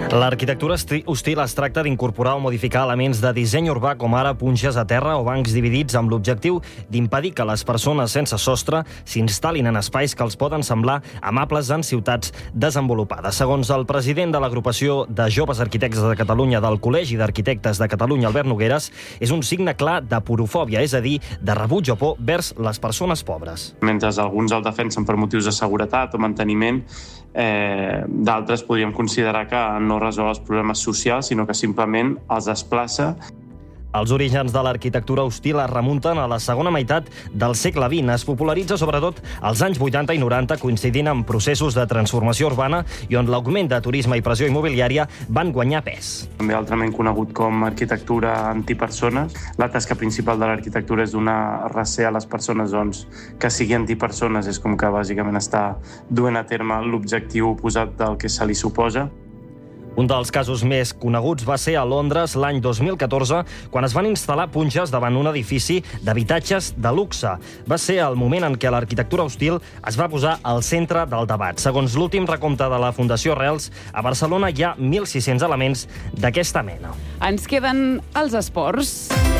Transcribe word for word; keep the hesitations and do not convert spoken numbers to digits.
L'arquitectura hostil es tracta d'incorporar o modificar elements de disseny urbà com ara punxes a terra o bancs dividits amb l'objectiu d'impedir que les persones sense sostre s'instal·lin en espais que els poden semblar amables en ciutats desenvolupades. Segons el president de l'agrupació de joves arquitectes de Catalunya del Col·legi d'Arquitectes de Catalunya, Albert Nogueres, és un signe clar de porofòbia, és a dir, de rebuig o por vers les persones pobres. Mentre alguns el defensen per motius de seguretat o manteniment, eh, d'altres podríem considerar que no resol els problemes socials, sinó que simplement els desplaça. Els orígens de l'arquitectura hostil es remunten a la segona meitat del segle vint. Es popularitza sobretot als anys vuitanta i noranta, coincidint amb processos de transformació urbana i on l'augment de turisme i pressió immobiliària van guanyar pes. També altrament conegut com arquitectura antipersones. La tasca principal de l'arquitectura és donar recer a les persones, doncs, que sigui antipersones és com que bàsicament està duent a terme l'objectiu oposat del que se li suposa. Un dels casos més coneguts va ser a Londres l'any dos mil catorze, quan es van instal·lar punxes davant un edifici d'habitatges de luxe. Va ser el moment en què l'arquitectura hostil es va posar al centre del debat. Segons l'últim recompte de la Fundació Arrels, a Barcelona hi ha mil sis-cents elements d'aquesta mena. Ens queden els esports.